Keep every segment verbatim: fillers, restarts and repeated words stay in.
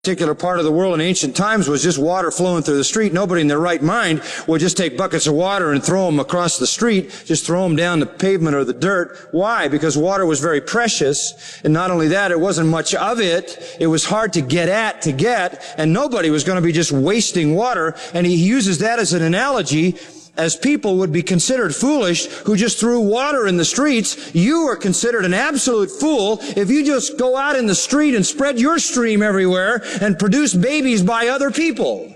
particular part of the world in ancient times was just water flowing through the street. Nobody in their right mind would just take buckets of water and throw them across the street, just throw them down the pavement or the dirt. Why? Because water was very precious. And not only that, it wasn't much of it. It was hard to get at, to get, and nobody was going to be just wasting water. And he uses that as an analogy. As people would be considered foolish who just threw water in the streets, you are considered an absolute fool if you just go out in the street and spread your stream everywhere and produce babies by other people.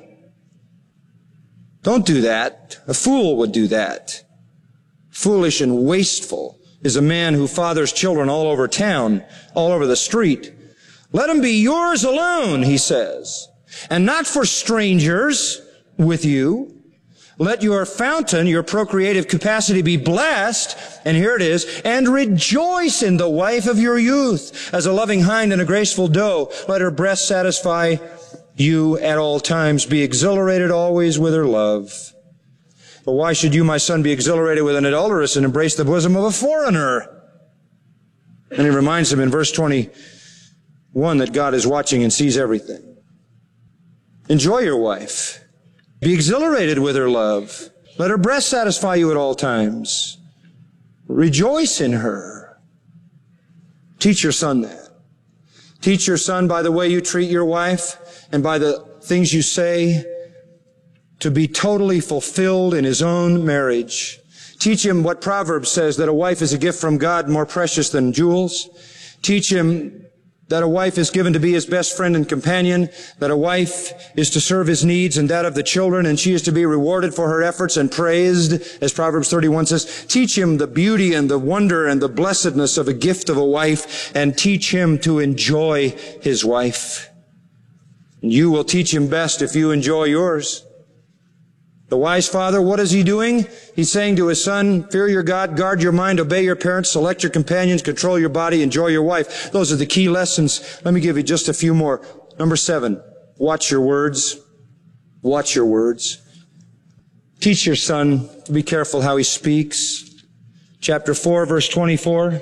Don't do that. A fool would do that. Foolish and wasteful is a man who fathers children all over town, all over the street. Let them be yours alone, he says, and not for strangers with you. Let your fountain, your procreative capacity be blessed, and here it is, and rejoice in the wife of your youth. As a loving hind and a graceful doe, let her breast satisfy you at all times. Be exhilarated always with her love. But why should you, my son, be exhilarated with an adulteress and embrace the bosom of a foreigner? And he reminds him in verse twenty-one that God is watching and sees everything. Enjoy your wife. Be exhilarated with her love. Let her breast satisfy you at all times. Rejoice in her. Teach your son that. Teach your son by the way you treat your wife and by the things you say to be totally fulfilled in his own marriage. Teach him what Proverbs says, that a wife is a gift from God more precious than jewels. Teach him that a wife is given to be his best friend and companion, that a wife is to serve his needs and that of the children, and she is to be rewarded for her efforts and praised, as Proverbs thirty-one says. Teach him the beauty and the wonder and the blessedness of a gift of a wife, and teach him to enjoy his wife. And you will teach him best if you enjoy yours. The wise father, what is he doing? He's saying to his son, fear your God, guard your mind, obey your parents, select your companions, control your body, enjoy your wife. Those are the key lessons. Let me give you just a few more. Number seven, watch your words. Watch your words. Teach your son to be careful how he speaks. Chapter four, verse twenty-four.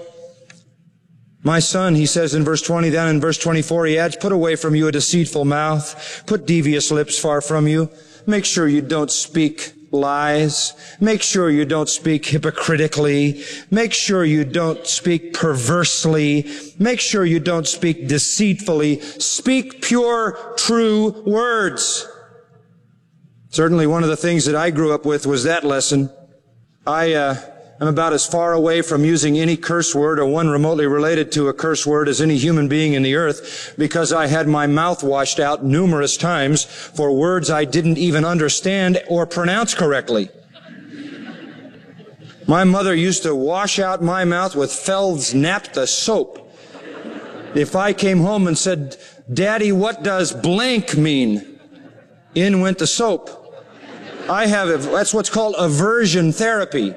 My son, he says in verse twenty, then in verse twenty-four he adds, put away from you a deceitful mouth, put devious lips far from you. Make sure you don't speak lies. Make sure you don't speak hypocritically. Make sure you don't speak perversely. Make sure you don't speak deceitfully. Speak pure, true words. Certainly one of the things that I grew up with was that lesson. I, uh, I'm about as far away from using any curse word or one remotely related to a curse word as any human being in the earth, because I had my mouth washed out numerous times for words I didn't even understand or pronounce correctly. My mother used to wash out my mouth with Feld's Naphtha soap. If I came home and said, Daddy, what does blank mean? In went the soap. I have, a, that's what's called aversion therapy.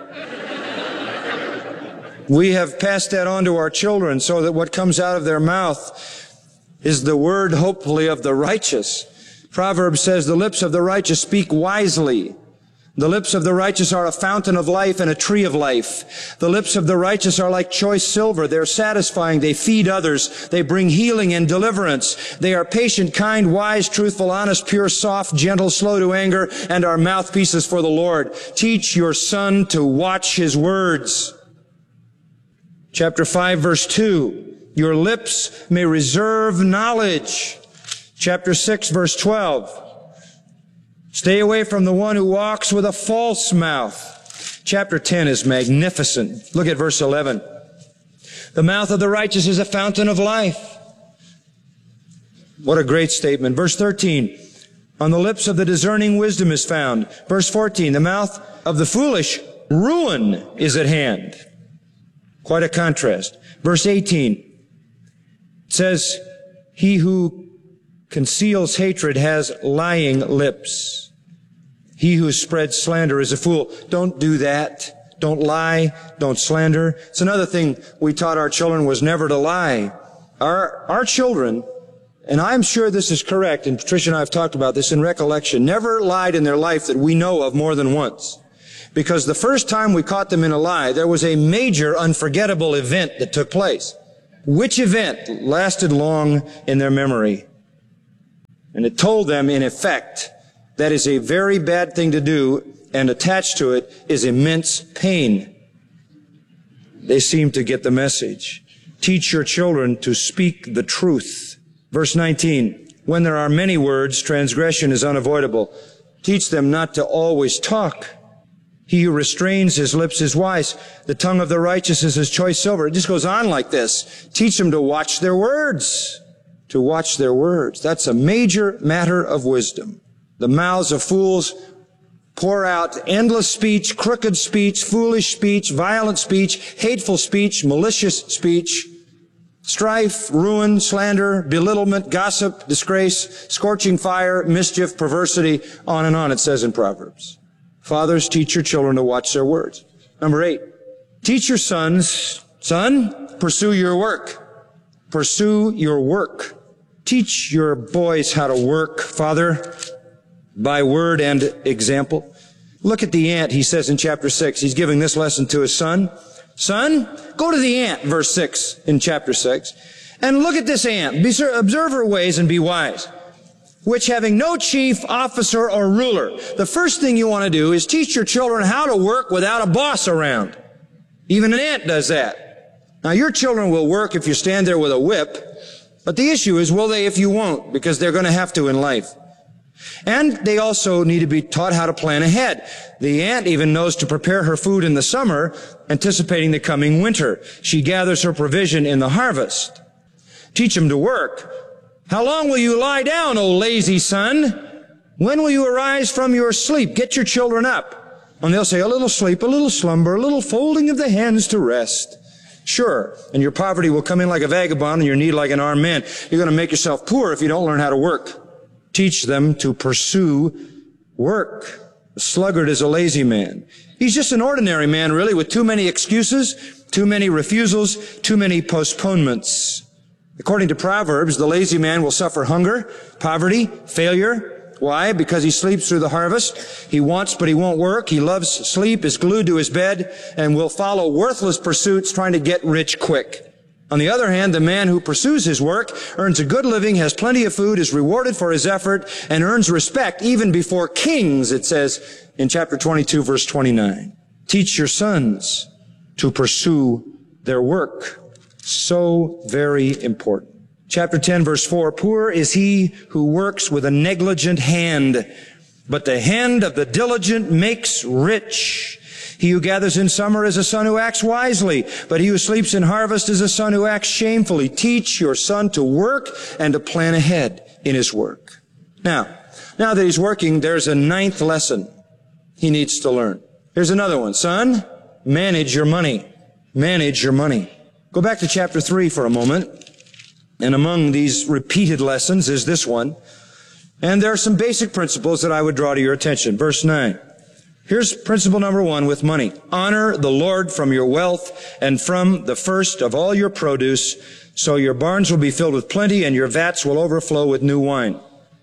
We have passed that on to our children so that what comes out of their mouth is the word, hopefully, of the righteous. Proverbs says, the lips of the righteous speak wisely. The lips of the righteous are a fountain of life and a tree of life. The lips of the righteous are like choice silver. They're satisfying. They feed others. They bring healing and deliverance. They are patient, kind, wise, truthful, honest, pure, soft, gentle, slow to anger, and are mouthpieces for the Lord. Teach your son to watch his words. Chapter five, verse two, your lips may reserve knowledge. Chapter six, verse twelve, stay away from the one who walks with a false mouth. Chapter ten is magnificent. Look at verse eleven. The mouth of the righteous is a fountain of life. What a great statement. Verse thirteen, on the lips of the discerning wisdom is found. Verse fourteen, the mouth of the foolish ruin is at hand. Quite a contrast. Verse eighteen says, he who conceals hatred has lying lips. He who spreads slander is a fool. Don't do that. Don't lie. Don't slander. It's another thing we taught our children was never to lie. Our, our children, and I'm sure this is correct, and Patricia and I have talked about this in recollection, never lied in their life that we know of more than once. Because the first time we caught them in a lie, there was a major unforgettable event that took place. Which event lasted long in their memory? And it told them, in effect, that is a very bad thing to do, and attached to it is immense pain. They seem to get the message. Teach your children to speak the truth. Verse nineteen, when there are many words, transgression is unavoidable. Teach them not to always talk. He who restrains his lips is wise. The tongue of the righteous is as choice silver. It just goes on like this. Teach them to watch their words. To watch their words. That's a major matter of wisdom. The mouths of fools pour out endless speech, crooked speech, foolish speech, violent speech, hateful speech, malicious speech, strife, ruin, slander, belittlement, gossip, disgrace, scorching fire, mischief, perversity, on and on, it says in Proverbs. Fathers, teach your children to watch their words. Number eight, teach your sons, son, pursue your work. Pursue your work. Teach your boys how to work, Father, by word and example. Look at the ant, he says in chapter six. He's giving this lesson to his son. Son, go to the ant, verse six in chapter six, and look at this ant. Be, observe her ways and be wise, which having no chief, officer, or ruler. The first thing you want to do is teach your children how to work without a boss around. Even an ant does that. Now, your children will work if you stand there with a whip, but the issue is, will they if you won't? Because they're going to have to in life. And they also need to be taught how to plan ahead. The ant even knows to prepare her food in the summer, anticipating the coming winter. She gathers her provision in the harvest. Teach them to work. How long will you lie down, O lazy son? When will you arise from your sleep? Get your children up. And they'll say, a little sleep, a little slumber, a little folding of the hands to rest. Sure, and your poverty will come in like a vagabond and your need like an armed man. You're going to make yourself poor if you don't learn how to work. Teach them to pursue work. A sluggard is a lazy man. He's just an ordinary man, really, with too many excuses, too many refusals, too many postponements. According to Proverbs, the lazy man will suffer hunger, poverty, failure. Why? Because he sleeps through the harvest. He wants, but he won't work. He loves sleep, is glued to his bed, and will follow worthless pursuits trying to get rich quick. On the other hand, the man who pursues his work earns a good living, has plenty of food, is rewarded for his effort, and earns respect even before kings, it says in chapter twenty-two, verse twenty-nine. Teach your sons to pursue their work. So very important. Chapter ten, verse four, poor is he who works with a negligent hand, but the hand of the diligent makes rich. He who gathers in summer is a son who acts wisely, but he who sleeps in harvest is a son who acts shamefully. Teach your son to work and to plan ahead in his work. Now, now that he's working, there's a ninth lesson he needs to learn. Here's another one. Son, manage your money. Manage your money. Go back to chapter three for a moment. And among these repeated lessons is this one. And there are some basic principles that I would draw to your attention. Verse nine. Here's principle number one with money. Honor the Lord from your wealth and from the first of all your produce, so your barns will be filled with plenty and your vats will overflow with new wine.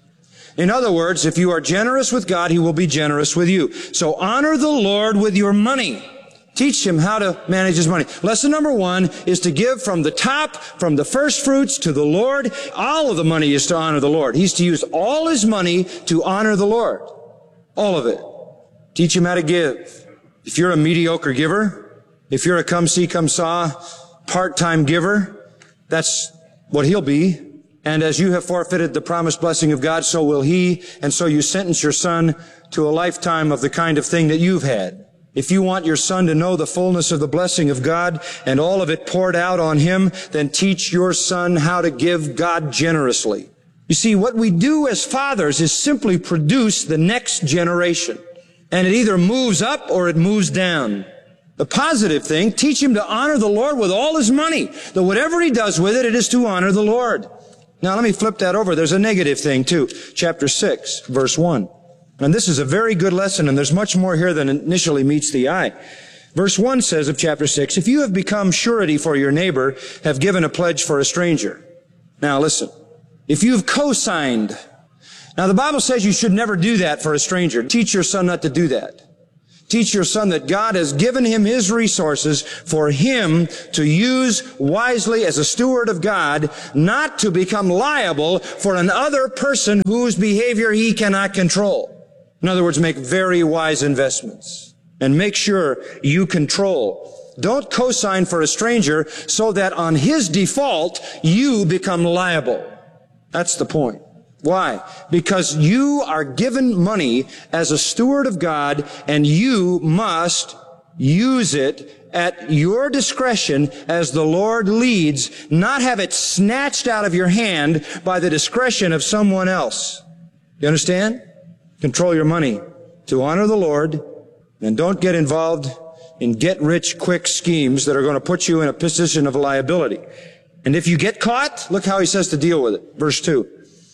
In other words, if you are generous with God, He will be generous with you. So honor the Lord with your money. Teach him how to manage his money. Lesson number one is to give from the top, from the first fruits to the Lord. All of the money is to honor the Lord. He's to use all his money to honor the Lord. All of it. Teach him how to give. If you're a mediocre giver, if you're a come-see, come-saw, part-time giver, that's what he'll be. And as you have forfeited the promised blessing of God, so will he. And so you sentence your son to a lifetime of the kind of thing that you've had. If you want your son to know the fullness of the blessing of God and all of it poured out on him, then teach your son how to give God generously. You see, what we do as fathers is simply produce the next generation. And it either moves up or it moves down. The positive thing, teach him to honor the Lord with all his money. That whatever he does with it, it is to honor the Lord. Now let me flip that over. There's a negative thing too. Chapter six, verse one. And this is a very good lesson, and there's much more here than initially meets the eye. Verse one says of chapter six, if you have become surety for your neighbor, have given a pledge for a stranger. Now listen, if you've co-signed, now the Bible says you should never do that for a stranger. Teach your son not to do that. Teach your son that God has given him his resources for him to use wisely as a steward of God, not to become liable for another person whose behavior he cannot control. In other words, make very wise investments and make sure you control. Don't co-sign for a stranger so that on his default, you become liable. That's the point. Why? Because you are given money as a steward of God, and you must use it at your discretion as the Lord leads, not have it snatched out of your hand by the discretion of someone else. You understand? Control your money to honor the Lord, and don't get involved in get-rich-quick schemes that are going to put you in a position of liability. And if you get caught, look how he says to deal with it. Verse two.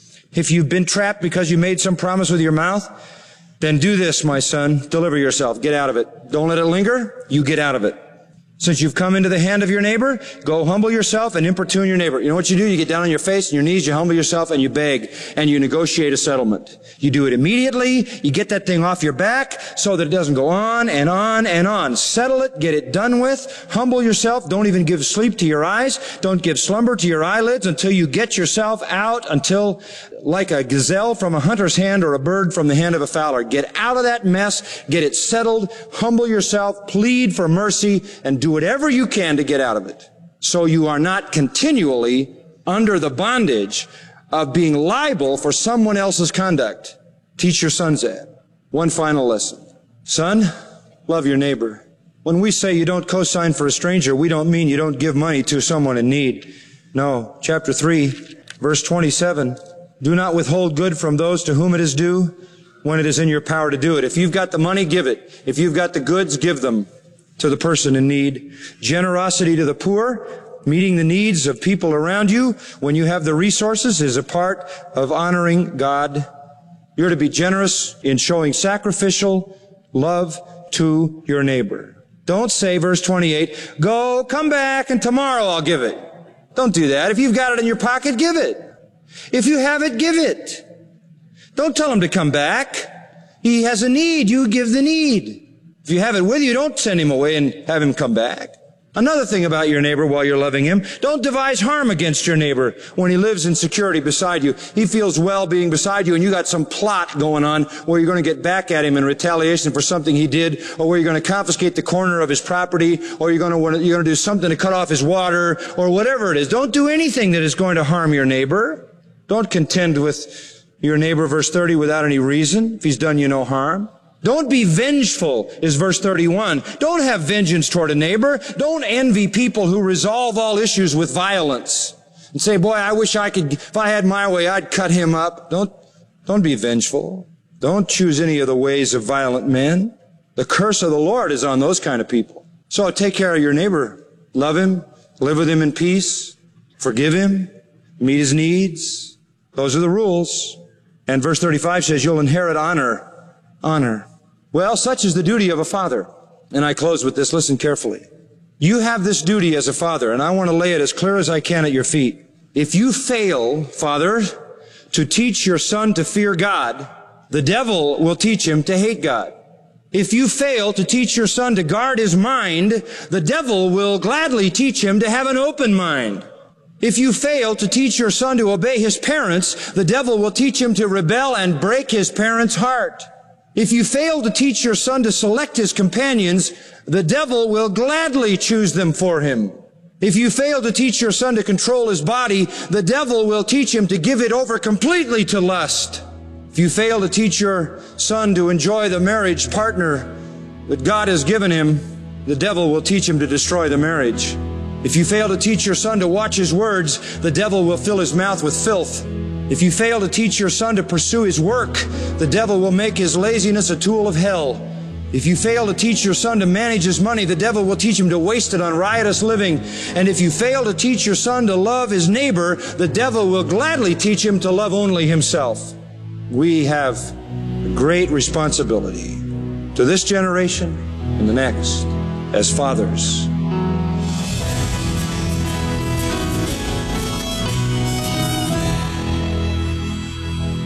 If you've been trapped because you made some promise with your mouth, then do this, my son. Deliver yourself. Get out of it. Don't let it linger. You get out of it. Since you've come into the hand of your neighbor, go humble yourself and importune your neighbor. You know what you do? You get down on your face and your knees, you humble yourself and you beg and you negotiate a settlement. You do it immediately. You get that thing off your back so that it doesn't go on and on and on. Settle it. Get it done with. Humble yourself. Don't even give sleep to your eyes. Don't give slumber to your eyelids until you get yourself out, until like a gazelle from a hunter's hand or a bird from the hand of a fowler. Get out of that mess. Get it settled. Humble yourself. Plead for mercy and do whatever you can to get out of it, so you are not continually under the bondage of being liable for someone else's conduct. Teach your sons that. One final lesson. Son, love your neighbor. When we say you don't co-sign for a stranger, we don't mean you don't give money to someone in need. No. Chapter three, verse twenty-seven. Do not withhold good from those to whom it is due when it is in your power to do it. If you've got the money, give it. If you've got the goods, give them to the person in need. Generosity to the poor, meeting the needs of people around you when you have the resources, is a part of honoring God. You're to be generous in showing sacrificial love to your neighbor. Don't say, verse twenty-eight, go, come back, and tomorrow I'll give it. Don't do that. If you've got it in your pocket, give it. If you have it, give it. Don't tell him to come back. He has a need. You give the need. If you have it with you, don't send him away and have him come back. Another thing about your neighbor while you're loving him, don't devise harm against your neighbor when he lives in security beside you. He feels well being beside you, and you got some plot going on where you're going to get back at him in retaliation for something he did, or where you're going to confiscate the corner of his property, or you're going to, you're going to do something to cut off his water, or whatever it is. Don't do anything that is going to harm your neighbor. Don't contend with your neighbor, verse thirty, without any reason, if he's done you no harm. Don't be vengeful, is verse thirty-one. Don't have vengeance toward a neighbor. Don't envy people who resolve all issues with violence and say, boy, I wish I could, if I had my way, I'd cut him up. Don't, don't be vengeful. Don't choose any of the ways of violent men. The curse of the Lord is on those kind of people. So take care of your neighbor. Love him. Live with him in peace. Forgive him. Meet his needs. Those are the rules. And verse thirty-five says you'll inherit honor. Honor. Well, such is the duty of a father. And I close with this. Listen carefully. You have this duty as a father, and I want to lay it as clear as I can at your feet. If you fail, father, to teach your son to fear God, the devil will teach him to hate God. If you fail to teach your son to guard his mind, the devil will gladly teach him to have an open mind. If you fail to teach your son to obey his parents, the devil will teach him to rebel and break his parents' heart. If you fail to teach your son to select his companions, the devil will gladly choose them for him. If you fail to teach your son to control his body, the devil will teach him to give it over completely to lust. If you fail to teach your son to enjoy the marriage partner that God has given him, the devil will teach him to destroy the marriage. If you fail to teach your son to watch his words, the devil will fill his mouth with filth. If you fail to teach your son to pursue his work, the devil will make his laziness a tool of hell. If you fail to teach your son to manage his money, the devil will teach him to waste it on riotous living. And if you fail to teach your son to love his neighbor, the devil will gladly teach him to love only himself. We have a great responsibility to this generation and the next as fathers.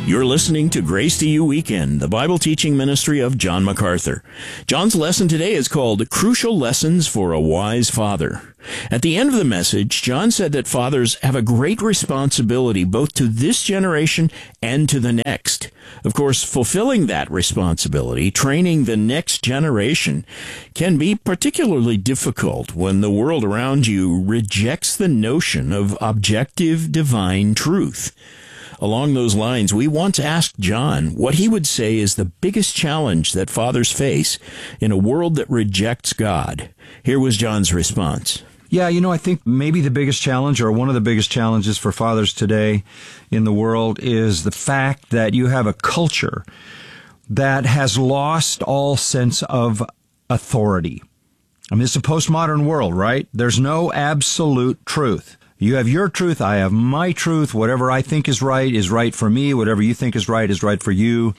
You're listening to Grace to You Weekend, the Bible teaching ministry of John MacArthur. John's lesson today is called Crucial Lessons for a Wise Father. At the end of the message, John said that fathers have a great responsibility both to this generation and to the next. Of course, fulfilling that responsibility, training the next generation, can be particularly difficult when the world around you rejects the notion of objective divine truth. Along those lines, we want to ask John what he would say is the biggest challenge that fathers face in a world that rejects God. Here was John's response. Yeah, you know, I think maybe the biggest challenge, or one of the biggest challenges for fathers today in the world, is the fact that you have a culture that has lost all sense of authority. I mean, it's a postmodern world, right? There's no absolute truth. You have your truth, I have my truth. Whatever I think is right is right for me. Whatever you think is right is right for you.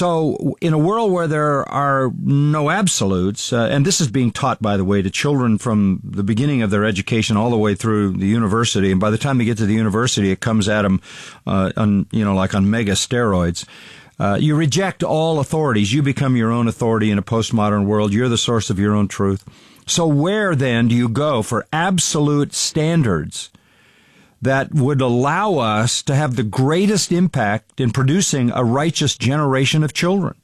So in a world where there are no absolutes, uh, and this is being taught, by the way, to children from the beginning of their education all the way through the university, and by the time they get to the university, it comes at them, uh, on, you know, like on mega steroids. Uh, you reject all authorities. You become your own authority in a postmodern world. You're the source of your own truth. So where then do you go for absolute standards that would allow us to have the greatest impact in producing a righteous generation of children?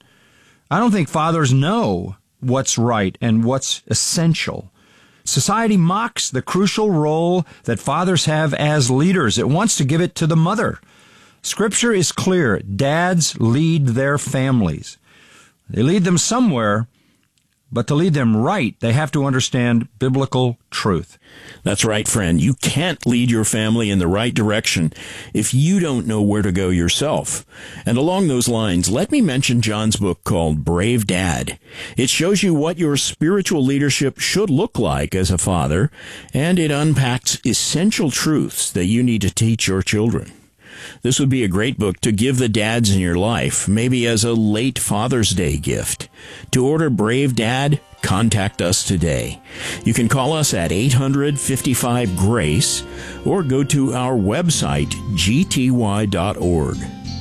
I don't think fathers know what's right and what's essential. Society mocks the crucial role that fathers have as leaders. It wants to give it to the mother. Scripture is clear. Dads lead their families. They lead them somewhere, but to lead them right, they have to understand biblical truth. That's right, friend. You can't lead your family in the right direction if you don't know where to go yourself. And along those lines, let me mention John's book called Brave Dad. It shows you what your spiritual leadership should look like as a father, and it unpacks essential truths that you need to teach your children. This would be a great book to give the dads in your life, maybe as a late Father's Day gift. To order Brave Dad, contact us today. You can call us at eight hundred, fifty-five, GRACE or go to our website, g t y dot org.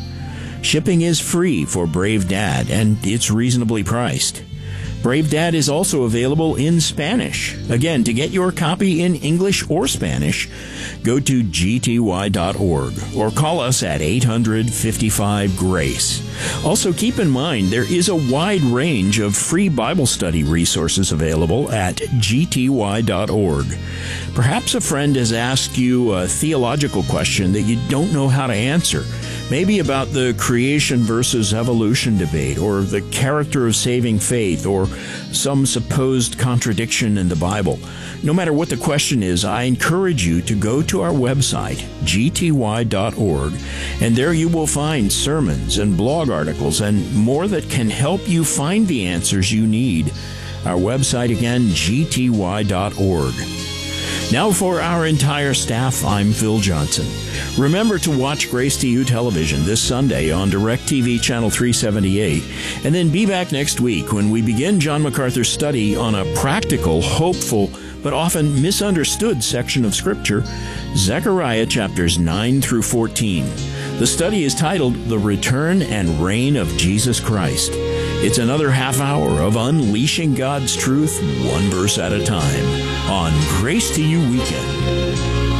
Shipping is free for Brave Dad, and it's reasonably priced. Brave Dad is also available in Spanish. Again, to get your copy in English or Spanish, go to g t y dot org or call us at eight hundred, fifty-five, GRACE. Also, keep in mind there is a wide range of free Bible study resources available at g t y dot org. Perhaps a friend has asked you a theological question that you don't know how to answer. Maybe about the creation versus evolution debate, or the character of saving faith, or some supposed contradiction in the Bible. No matter what the question is, I encourage you to go to our website, g t y dot org, and there you will find sermons and blog articles and more that can help you find the answers you need. Our website again, g t y dot org. Now for our entire staff, I'm Phil Johnson. Remember to watch Grace to You television this Sunday on DirecTV Channel three seventy-eight, and then be back next week when we begin John MacArthur's study on a practical, hopeful, but often misunderstood section of Scripture, Zechariah chapters nine through fourteen. The study is titled The Return and Reign of Jesus Christ. It's another half hour of unleashing God's truth one verse at a time on Grace to You Weekend.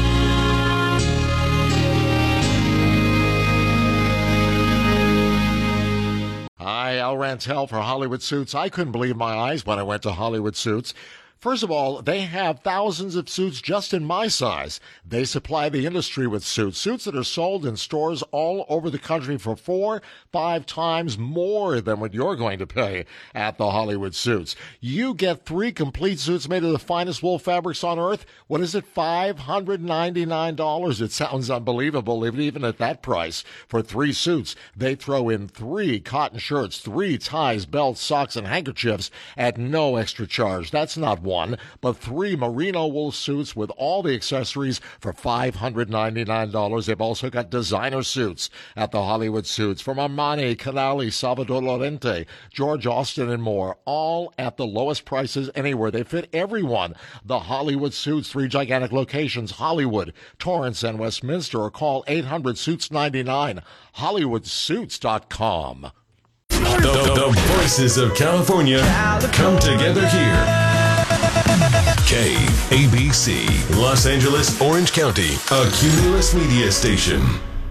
Hi, Al Rantel for Hollywood Suits. I couldn't believe my eyes when I went to Hollywood Suits. First of all, they have thousands of suits just in my size. They supply the industry with suits, suits that are sold in stores all over the country for four, five times more than what you're going to pay at the Hollywood Suits. You get three complete suits made of the finest wool fabrics on earth. What is it, five hundred ninety-nine dollars? It sounds unbelievable, even at that price. For three suits, they throw in three cotton shirts, three ties, belts, socks, and handkerchiefs at no extra charge. That's not one, but three merino wool suits with all the accessories for five hundred ninety-nine dollars. They've also got designer suits at the Hollywood Suits from Armani, Canali, Salvador Lorente, George Austin, and more, all at the lowest prices anywhere. They fit everyone. The Hollywood Suits, three gigantic locations, Hollywood, Torrance, and Westminster, or call eight hundred suits ninety-nine, hollywood suits dot com. The, the, the voices of California come together here. K A B C, Los Angeles, Orange County, a Cumulus media station.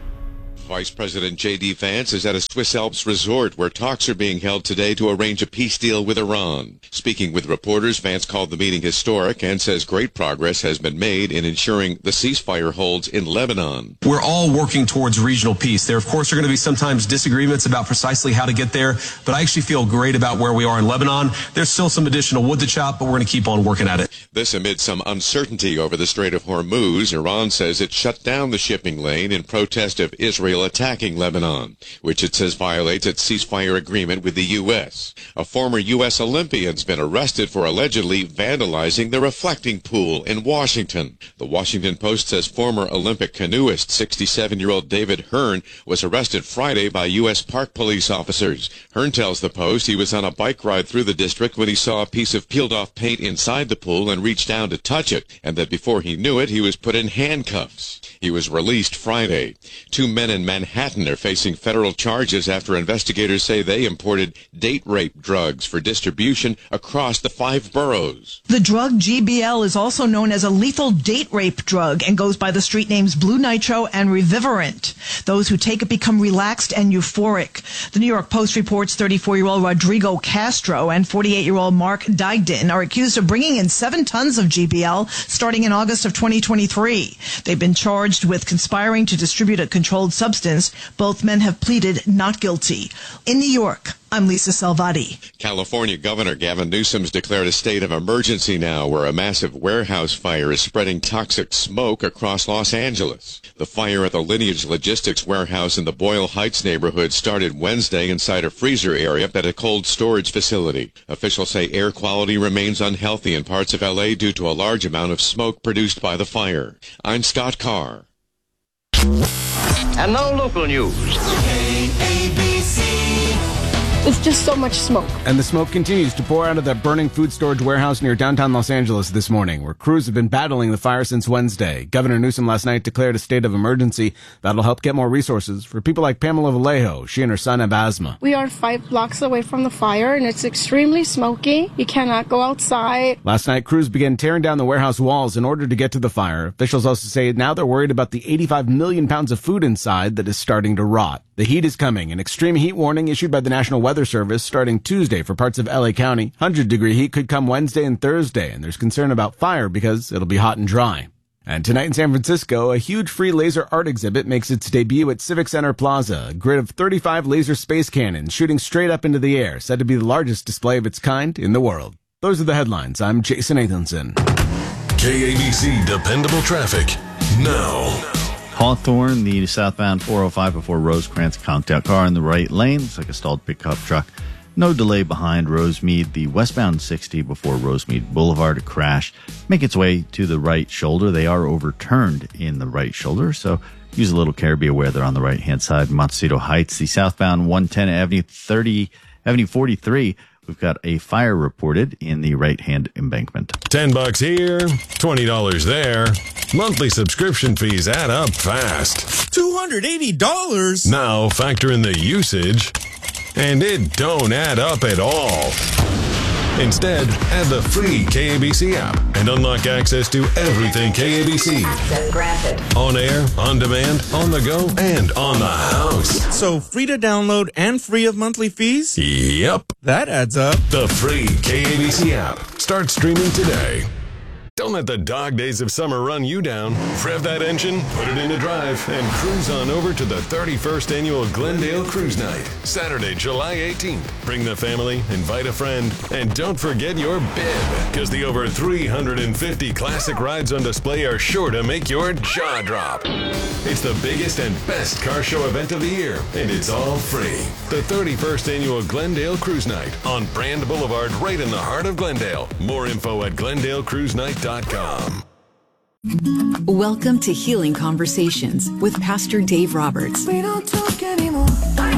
Vice President J D. Vance is at a Swiss Alps resort where talks are being held today to arrange a peace deal with Iran. Speaking with reporters, Vance called the meeting historic and says great progress has been made in ensuring the ceasefire holds in Lebanon. We're all working towards regional peace. There, of course, are going to be sometimes disagreements about precisely how to get there, but I actually feel great about where we are in Lebanon. There's still some additional wood to chop, but we're going to keep on working at it. This amid some uncertainty over the Strait of Hormuz. Iran says it shut down the shipping lane in protest of Israel attacking Lebanon, which it says violates its ceasefire agreement with the U S. A former U S Olympian's been arrested for allegedly vandalizing the reflecting pool in Washington. The Washington Post says former Olympic canoeist sixty-seven-year-old David Hearn was arrested Friday by U S Park Police officers. Hearn tells the Post he was on a bike ride through the district when he saw a piece of peeled-off paint inside the pool and reached down to touch it, and that before he knew it, he was put in handcuffs. He was released Friday. Two men in Manhattan are facing federal charges after investigators say they imported date rape drugs for distribution across the five boroughs. The drug G B L is also known as a lethal date rape drug and goes by the street names Blue Nitro and Revivarant. Those who take it become relaxed and euphoric. The New York Post reports thirty-four-year-old Rodrigo Castro and forty-eight-year-old Mark Digden are accused of bringing in seven tons of G B L starting in August of twenty twenty-three. They've been charged with conspiring to distribute a controlled substance. Both men have pleaded not guilty. In New York, I'm Lisa Salvati. California Governor Gavin Newsom's declared a state of emergency now where a massive warehouse fire is spreading toxic smoke across Los Angeles. The fire at the Lineage Logistics warehouse in the Boyle Heights neighborhood started Wednesday inside a freezer area at a cold storage facility. Officials say air quality remains unhealthy in parts of L A due to a large amount of smoke produced by the fire. I'm Scott Carr. And now local news. K A B C. It's just so much smoke. And the smoke continues to pour out of that burning food storage warehouse near downtown Los Angeles this morning, where crews have been battling the fire since Wednesday. Governor Newsom last night declared a state of emergency that'll help get more resources for people like Pamela Vallejo. She and her son have asthma. We are five blocks away from the fire, and it's extremely smoky. You cannot go outside. Last night, crews began tearing down the warehouse walls in order to get to the fire. Officials also say now they're worried about the eighty-five million pounds of food inside that is starting to rot. The heat is coming. An extreme heat warning issued by the National Weather Service starting Tuesday for parts of L A County. one hundred degree heat could come Wednesday and Thursday, and there's concern about fire because it'll be hot and dry. And tonight in San Francisco, a huge free laser art exhibit makes its debut at Civic Center Plaza. A grid of thirty-five laser space cannons shooting straight up into the air, said to be the largest display of its kind in the world. Those are the headlines. I'm Jason Nathanson. K A B C Dependable Traffic now. Hawthorne, the southbound four oh five before Rosecrans, conked out car in the right lane. Looks like a stalled pickup truck. No delay behind Rosemead. The westbound sixty before Rosemead Boulevard, a crash. Make its way to the right shoulder. They are overturned in the right shoulder, so use a little care. Be aware they're on the right-hand side. Montecito Heights, the southbound one ten Avenue thirty, Avenue forty-three. We've got a fire reported in the right-hand embankment. Ten bucks here, twenty dollars there. Monthly subscription fees add up fast. two hundred eighty dollars? Now factor in the usage, and it don't add up at all. Instead, add the free K A B C app and unlock access to everything K A B C. Access granted. On air, on demand, on the go, and on the house. So free to download and free of monthly fees? Yep. That adds up. The free K A B C app. Start streaming today. Don't let the dog days of summer run you down. Rev that engine, put it into drive, and cruise on over to the thirty-first Annual Glendale Cruise Night, Saturday, July eighteenth. Bring the family, invite a friend, and don't forget your bib, because the over three hundred fifty classic rides on display are sure to make your jaw drop. It's the biggest and best car show event of the year, and it's all free. The thirty-first Annual Glendale Cruise Night on Brand Boulevard, right in the heart of Glendale. More info at glendale cruise night dot com. Welcome to Healing Conversations with Pastor Dave Roberts. We don't talk anymore.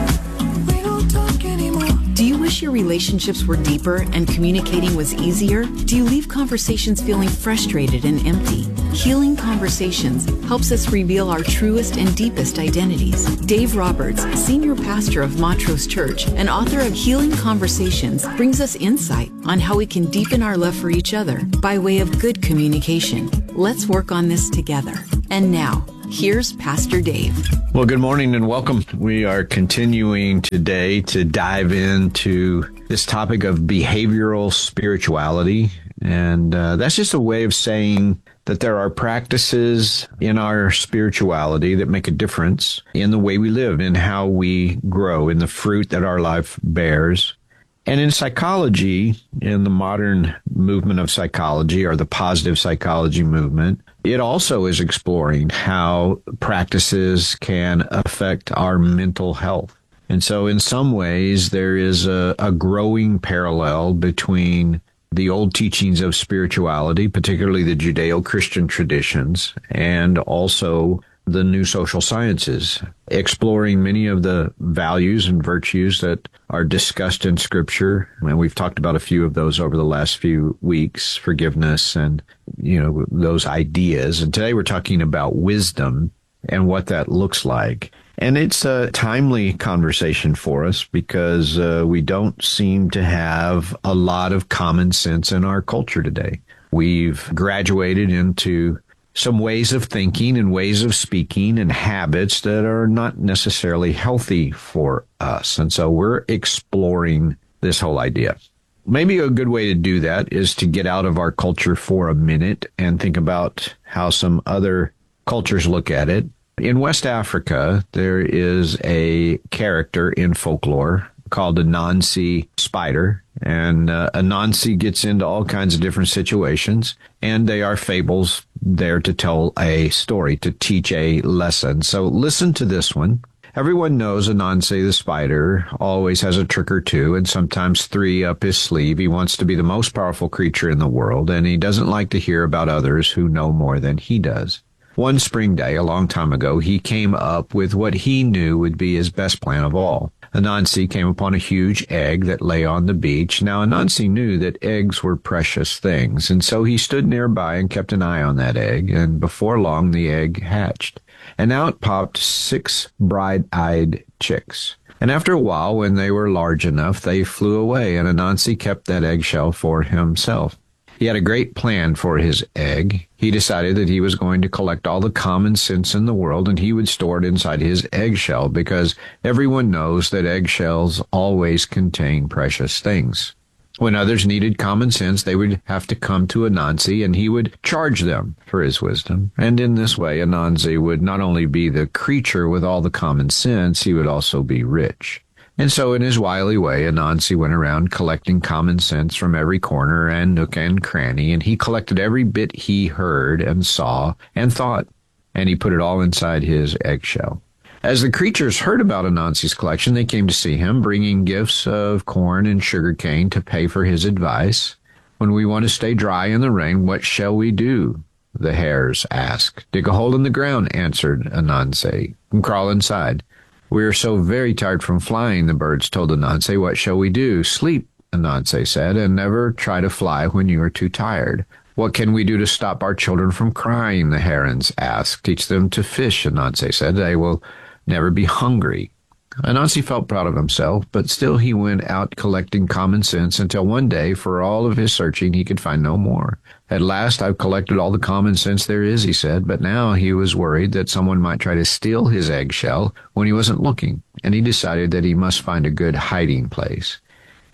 We don't talk anymore. Do you wish your relationships were deeper and communicating was easier? Do you leave conversations feeling frustrated and empty? Healing Conversations helps us reveal our truest and deepest identities. Dave Roberts, senior pastor of Montrose Church and author of Healing Conversations, brings us insight on how we can deepen our love for each other by way of good communication. Let's work on this together. And now, here's Pastor Dave. Well, good morning and welcome. We are continuing today to dive into this topic of behavioral spirituality. And uh, that's just a way of saying that there are practices in our spirituality that make a difference in the way we live, in how we grow, in the fruit that our life bears. And in psychology, in the modern movement of psychology, or the positive psychology movement, it also is exploring how practices can affect our mental health. And so in some ways, there is a, a growing parallel between the old teachings of spirituality, particularly the Judeo-Christian traditions, and also the new social sciences, exploring many of the values and virtues that are discussed in Scripture. And we've talked about a few of those over the last few weeks, forgiveness and, you know, those ideas. And today we're talking about wisdom and what that looks like. And it's a timely conversation for us because uh, we don't seem to have a lot of common sense in our culture today. We've graduated into some ways of thinking and ways of speaking and habits that are not necessarily healthy for us. And so we're exploring this whole idea. Maybe a good way to do that is to get out of our culture for a minute and think about how some other cultures look at it. In West Africa, there is a character in folklore called Anansi Spider. And uh, Anansi gets into all kinds of different situations, and they are fables there to tell a story, to teach a lesson. So listen to this one. Everyone knows Anansi the spider always has a trick or two, and sometimes three up his sleeve. He wants to be the most powerful creature in the world, and he doesn't like to hear about others who know more than he does. One spring day, a long time ago, he came up with what he knew would be his best plan of all. Anansi came upon a huge egg that lay on the beach. Now, Anansi knew that eggs were precious things, and so he stood nearby and kept an eye on that egg, and before long the egg hatched. And out popped six bright-eyed chicks. And after a while, when they were large enough, they flew away, and Anansi kept that eggshell for himself. He had a great plan for his egg. He decided that he was going to collect all the common sense in the world, and he would store it inside his eggshell, because everyone knows that eggshells always contain precious things. When others needed common sense, they would have to come to Anansi, and he would charge them for his wisdom. And in this way, Anansi would not only be the creature with all the common sense, he would also be rich. And so in his wily way, Anansi went around collecting common sense from every corner and nook and cranny, and he collected every bit he heard and saw and thought, and he put it all inside his eggshell. As the creatures heard about Anansi's collection, they came to see him, bringing gifts of corn and sugar cane to pay for his advice. When we want to stay dry in the rain, what shall we do? The hares asked. Dig a hole in the ground, answered Anansi, and crawl inside. We are so very tired from flying, the birds told Anansi. What shall we do? Sleep, Anansi said, and never try to fly when you are too tired. What can we do to stop our children from crying? The herons asked. Teach them to fish, Anansi said. They will never be hungry. Anansi felt proud of himself, but still he went out collecting common sense until one day, for all of his searching, he could find no more. At last, I've collected all the common sense there is, he said, but now he was worried that someone might try to steal his eggshell when he wasn't looking, and he decided that he must find a good hiding place.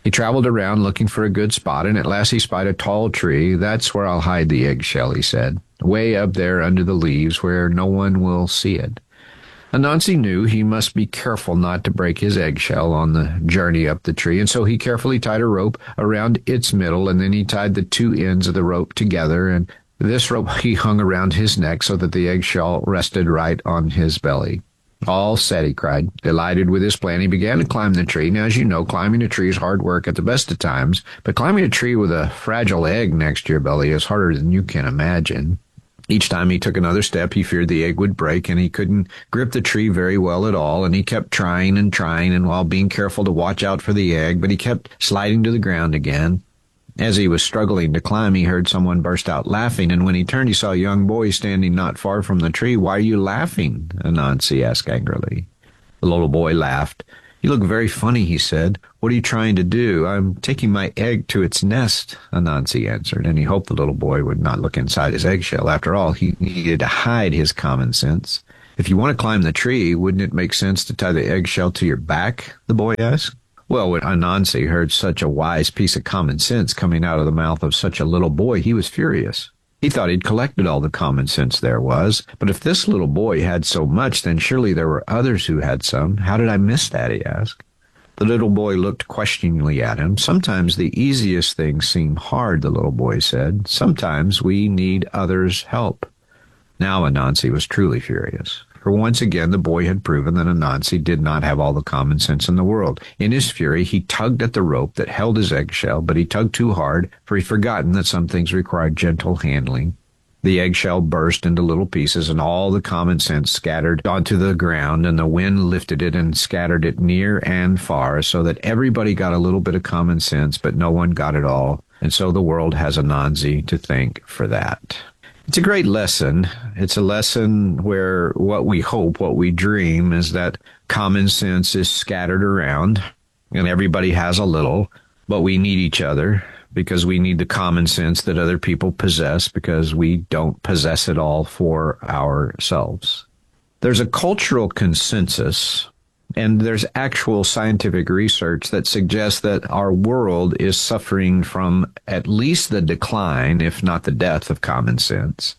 He traveled around looking for a good spot, and at last he spied a tall tree. That's where I'll hide the eggshell, he said, way up there under the leaves where no one will see it. Anansi knew he must be careful not to break his eggshell on the journey up the tree, and so he carefully tied a rope around its middle, and then he tied the two ends of the rope together, and this rope he hung around his neck so that the eggshell rested right on his belly. All set, he cried. Delighted with his plan, he began to climb the tree. Now, as you know, climbing a tree is hard work at the best of times, but climbing a tree with a fragile egg next to your belly is harder than you can imagine. Each time he took another step, he feared the egg would break, and he couldn't grip the tree very well at all, and he kept trying and trying, and while being careful to watch out for the egg, but he kept sliding to the ground again. As he was struggling to climb, he heard someone burst out laughing, and when he turned, he saw a young boy standing not far from the tree. "Why are you laughing?" Anansi asked angrily. The little boy laughed. "You look very funny," he said. "What are you trying to do?" "I'm taking my egg to its nest," Anansi answered, and he hoped the little boy would not look inside his eggshell. After all, he needed to hide his common sense. "If you want to climb the tree, wouldn't it make sense to tie the eggshell to your back?" the boy asked. Well, when Anansi heard such a wise piece of common sense coming out of the mouth of such a little boy, he was furious. He thought he'd collected all the common sense there was, but if this little boy had so much, then surely there were others who had some. "How did I miss that?" he asked. The little boy looked questioningly at him. "Sometimes the easiest things seem hard," the little boy said. "Sometimes we need others' help." Now Anansi was truly furious. For once again, the boy had proven that Anansi did not have all the common sense in the world. In his fury, he tugged at the rope that held his eggshell, but he tugged too hard, for he'd forgotten that some things required gentle handling. The eggshell burst into little pieces, and all the common sense scattered onto the ground, and the wind lifted it and scattered it near and far, so that everybody got a little bit of common sense, but no one got it all. And so the world has Anansi to thank for that. It's a great lesson. It's a lesson where what we hope, what we dream, is that common sense is scattered around, and everybody has a little, but we need each other because we need the common sense that other people possess because we don't possess it all for ourselves. There's a cultural consensus, and there's actual scientific research that suggests that our world is suffering from at least the decline, if not the death, of common sense.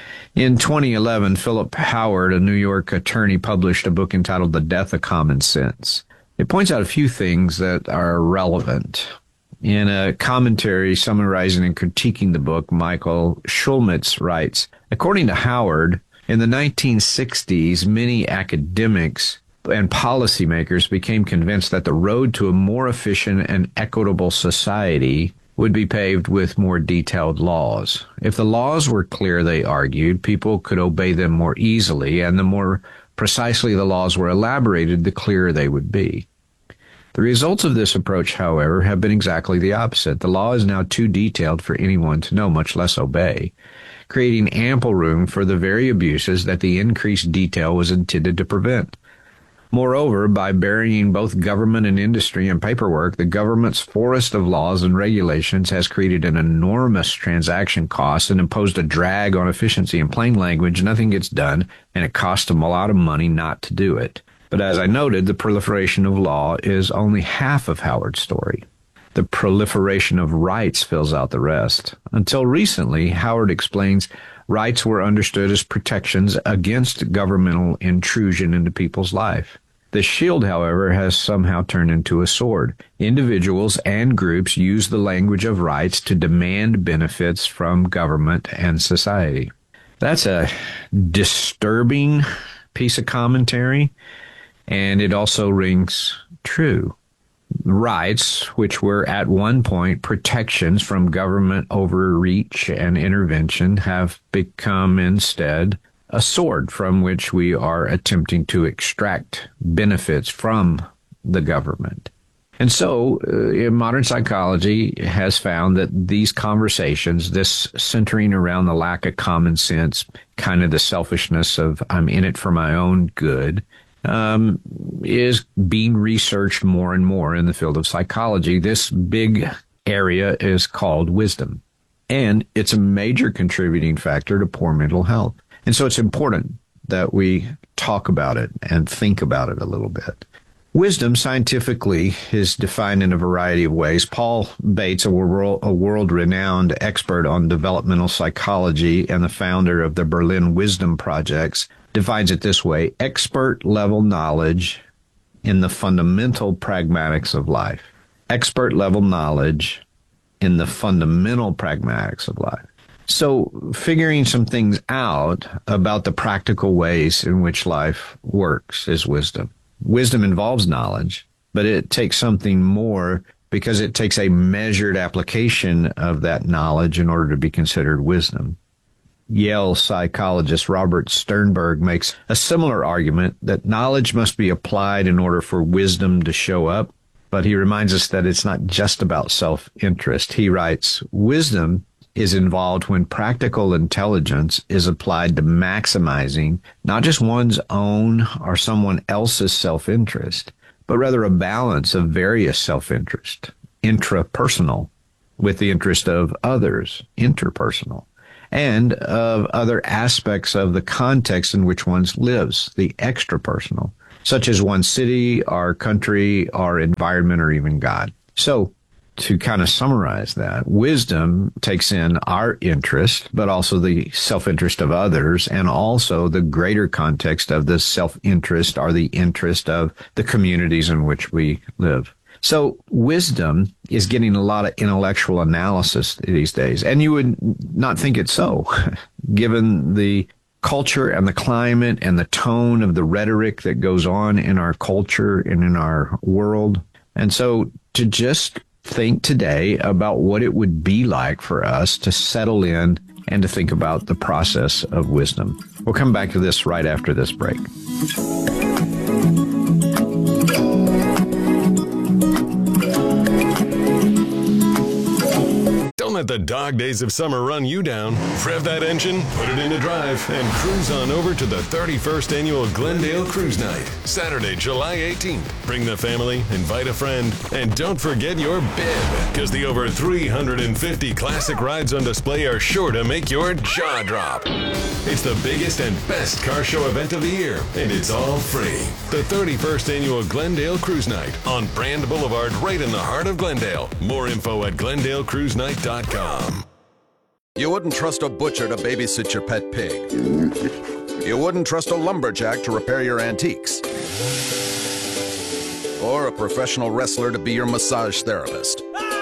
In twenty eleven, Philip Howard, a New York attorney, published a book entitled The Death of Common Sense. It points out a few things that are relevant. In a commentary summarizing and critiquing the book, Michael Schulmitz writes, according to Howard, in the nineteen sixties, many academics and policymakers became convinced that the road to a more efficient and equitable society would be paved with more detailed laws. If the laws were clear, they argued, people could obey them more easily, and the more precisely the laws were elaborated, the clearer they would be. The results of this approach, however, have been exactly the opposite. The law is now too detailed for anyone to know, much less obey, creating ample room for the very abuses that the increased detail was intended to prevent. Moreover, by burying both government and industry in paperwork, the government's forest of laws and regulations has created an enormous transaction cost and imposed a drag on efficiency. In plain language, nothing gets done, and it costs them a lot of money not to do it. But as I noted, the proliferation of law is only half of Howard's story. The proliferation of rights fills out the rest. Until recently, Howard explains, rights were understood as protections against governmental intrusion into people's life. The shield, however, has somehow turned into a sword. Individuals and groups use the language of rights to demand benefits from government and society. That's a disturbing piece of commentary, and it also rings true. Rights, which were at one point protections from government overreach and intervention, have become instead a sword from which we are attempting to extract benefits from the government. And so uh, modern psychology has found that these conversations, this centering around the lack of common sense, kind of the selfishness of I'm in it for my own good, um, is being researched more and more in the field of psychology. This big area is called wisdom, and it's a major contributing factor to poor mental health. And so it's important that we talk about it and think about it a little bit. Wisdom, scientifically, is defined in a variety of ways. Paul Bates, a world, a world-renowned expert on developmental psychology and the founder of the Berlin Wisdom Projects, defines it this way: expert-level knowledge in the fundamental pragmatics of life. Expert-level knowledge in the fundamental pragmatics of life. So figuring some things out about the practical ways in which life works is wisdom. Wisdom involves knowledge, but it takes something more because it takes a measured application of that knowledge in order to be considered wisdom. Yale psychologist Robert Sternberg makes a similar argument that knowledge must be applied in order for wisdom to show up, but he reminds us that it's not just about self-interest. He writes, wisdom is involved when practical intelligence is applied to maximizing not just one's own or someone else's self-interest, but rather a balance of various self-interest, intrapersonal, with the interest of others, interpersonal, and of other aspects of the context in which one lives, the extrapersonal, such as one's city, our country, our environment, or even God. So, to kind of summarize that, wisdom takes in our interest, but also the self-interest of others, and also the greater context of the self-interest or the interest of the communities in which we live. So wisdom is getting a lot of intellectual analysis these days, and you would not think it's so, given the culture and the climate and the tone of the rhetoric that goes on in our culture and in our world. And so to just think today about what it would be like for us to settle in and to think about the process of wisdom. We'll come back to this right after this break. Don't let the dog days of summer run you down. Rev that engine, put it into drive, and cruise on over to the thirty-first Annual Glendale Cruise Night, Saturday, July eighteenth. Bring the family, invite a friend, and don't forget your bib, because the over three hundred fifty classic rides on display are sure to make your jaw drop. It's the biggest and best car show event of the year, and it's all free. The thirty-first Annual Glendale Cruise Night on Brand Boulevard, right in the heart of Glendale. More info at glendale cruise night dot com. You wouldn't trust a butcher to babysit your pet pig. You wouldn't trust a lumberjack to repair your antiques. Or a professional wrestler to be your massage therapist.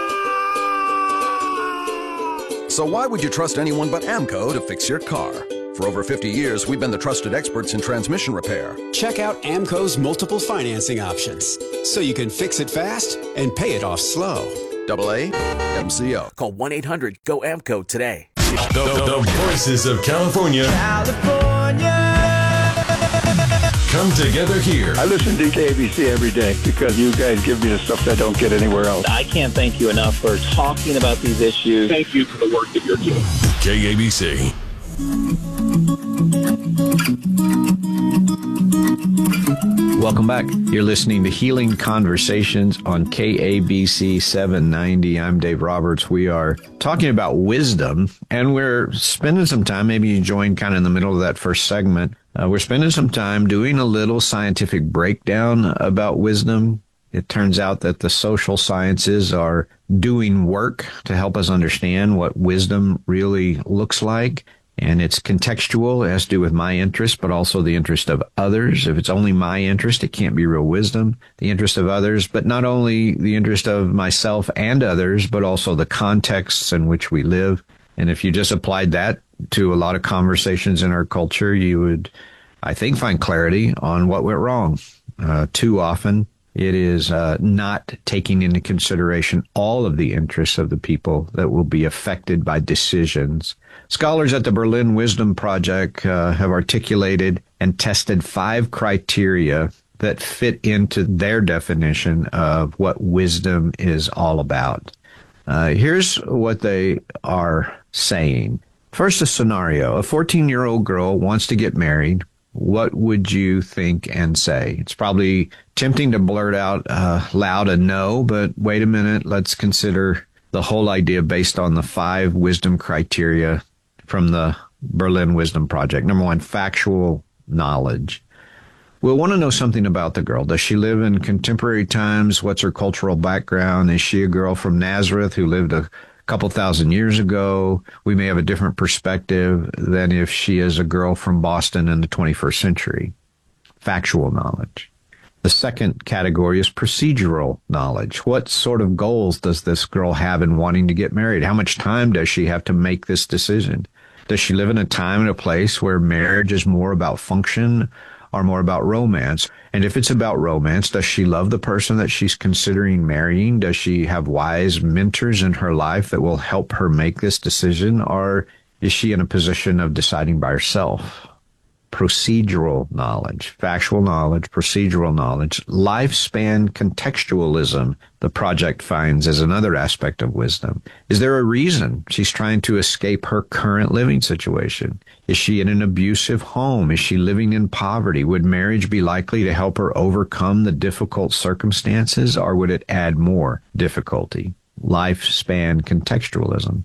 So why would you trust anyone but AMCO to fix your car? For over fifty years, we've been the trusted experts in transmission repair. Check out AMCO's multiple financing options, so you can fix it fast and pay it off slow. Double A M C O. Call one eight hundred G O A M C O today. The, the, the voices of California. California. Come together here. I listen to K A B C every day because you guys give me the stuff that I don't get anywhere else. I can't thank you enough for talking about these issues. Thank you for the work that you're doing. K A B C. Welcome back. You're listening to Healing Conversations on K A B C seven ninety. I'm Dave Roberts. We are talking about wisdom, and we're spending some time, maybe you joined kind of in the middle of that first segment, uh, we're spending some time doing a little scientific breakdown about wisdom. It turns out that the social sciences are doing work to help us understand what wisdom really looks like. And it's contextual. It has to do with my interest, but also the interest of others. If it's only my interest, it can't be real wisdom. The interest of others, but not only the interest of myself and others, but also the contexts in which we live. And if you just applied that to a lot of conversations in our culture, you would, I think, find clarity on what went wrong. Uh, too often, it is uh, not taking into consideration all of the interests of the people that will be affected by decisions. Scholars at the Berlin Wisdom Project uh, have articulated and tested five criteria that fit into their definition of what wisdom is all about. Uh, here's what they are saying. First, a scenario. A fourteen-year-old girl wants to get married. What would you think and say? It's probably tempting to blurt out uh, loud a no, but wait a minute. Let's consider the whole idea based on the five wisdom criteria from the Berlin Wisdom Project. Number one, factual knowledge. We'll want to know something about the girl. Does she live in contemporary times? What's her cultural background? Is she a girl from Nazareth who lived a couple thousand years ago? We may have a different perspective than if she is a girl from Boston in the twenty-first century. Factual knowledge. The second category is procedural knowledge. What sort of goals does this girl have in wanting to get married? How much time does she have to make this decision? Does she live in a time and a place where marriage is more about function or more about romance? And if it's about romance, does she love the person that she's considering marrying? Does she have wise mentors in her life that will help her make this decision? Or is she in a position of deciding by herself? Procedural knowledge, factual knowledge, procedural knowledge, lifespan contextualism, the project finds, as another aspect of wisdom. Is there a reason she's trying to escape her current living situation? Is she in an abusive home? Is she living in poverty? Would marriage be likely to help her overcome the difficult circumstances, or would it add more difficulty? Lifespan contextualism.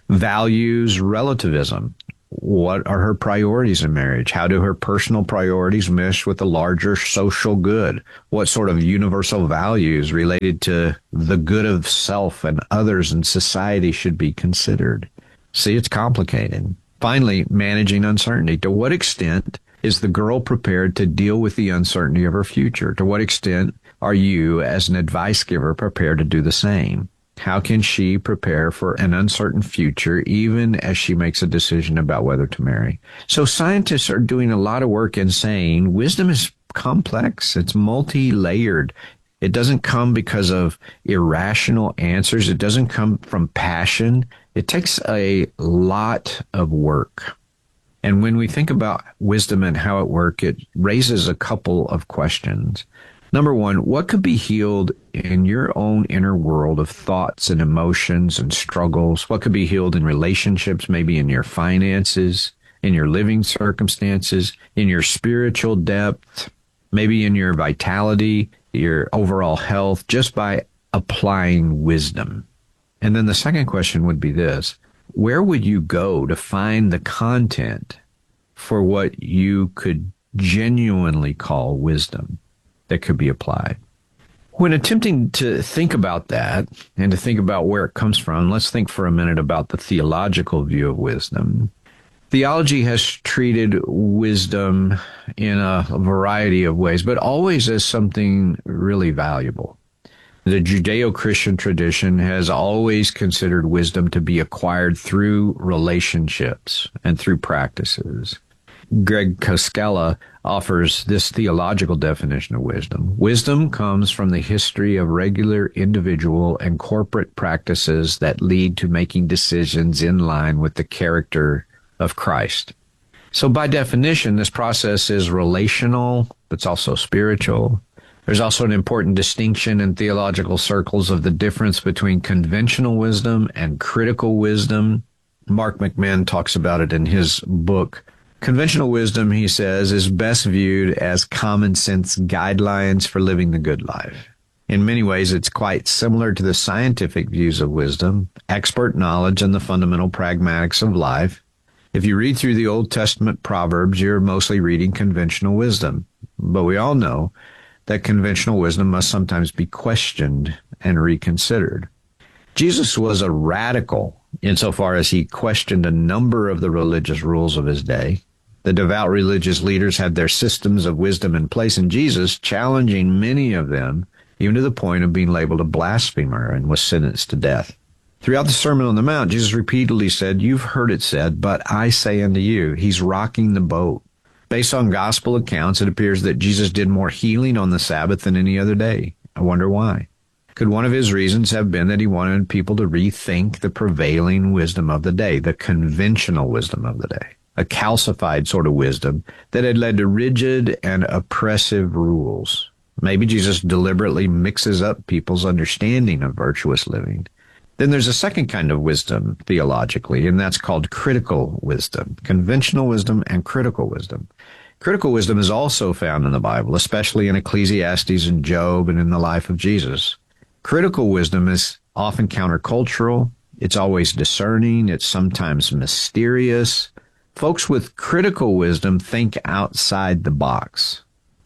Values relativism. What are her priorities in marriage? How do her personal priorities mesh with the larger social good? What sort of universal values related to the good of self and others in society should be considered? See, it's complicated. Finally, managing uncertainty. To what extent is the girl prepared to deal with the uncertainty of her future? To what extent are you, as an advice giver, prepared to do the same? How can she prepare for an uncertain future even as she makes a decision about whether to marry? So scientists are doing a lot of work in saying wisdom is complex. It's multi-layered. It doesn't come because of irrational answers. It doesn't come from passion. It takes a lot of work. And when we think about wisdom and how it works, it raises a couple of questions. Number one, what could be healed in your own inner world of thoughts and emotions and struggles? What could be healed in relationships, maybe in your finances, in your living circumstances, in your spiritual depth, maybe in your vitality, your overall health, just by applying wisdom? And then the second question would be this: where would you go to find the content for what you could genuinely call wisdom that could be applied? When attempting to think about that and to think about where it comes from, let's think for a minute about the theological view of wisdom. Theology has treated wisdom in a variety of ways, but always as something really valuable. The Judeo-Christian tradition has always considered wisdom to be acquired through relationships and through practices. Greg Koskela offers this theological definition of wisdom. Wisdom comes from the history of regular individual and corporate practices that lead to making decisions in line with the character of Christ. So by definition, this process is relational, but it's also spiritual. There's also an important distinction in theological circles of the difference between conventional wisdom and critical wisdom. Mark McMahon talks about it in his book. Conventional wisdom, he says, is best viewed as common sense guidelines for living the good life. In many ways, it's quite similar to the scientific views of wisdom, expert knowledge, and the fundamental pragmatics of life. If you read through the Old Testament Proverbs, you're mostly reading conventional wisdom. But we all know that conventional wisdom must sometimes be questioned and reconsidered. Jesus was a radical insofar as he questioned a number of the religious rules of his day. The devout religious leaders had their systems of wisdom in place, and Jesus, challenging many of them, even to the point of being labeled a blasphemer, and was sentenced to death. Throughout the Sermon on the Mount, Jesus repeatedly said, "You've heard it said, but I say unto you." He's rocking the boat. Based on gospel accounts, it appears that Jesus did more healing on the Sabbath than any other day. I wonder why. Could one of his reasons have been that he wanted people to rethink the prevailing wisdom of the day, the conventional wisdom of the day, a calcified sort of wisdom that had led to rigid and oppressive rules? Maybe Jesus deliberately mixes up people's understanding of virtuous living. Then there's a second kind of wisdom theologically, and that's called critical wisdom, conventional wisdom and critical wisdom. Critical wisdom is also found in the Bible, especially in Ecclesiastes and Job and in the life of Jesus. Critical wisdom is often countercultural. It's always discerning. It's sometimes mysterious. Folks with critical wisdom think outside the box.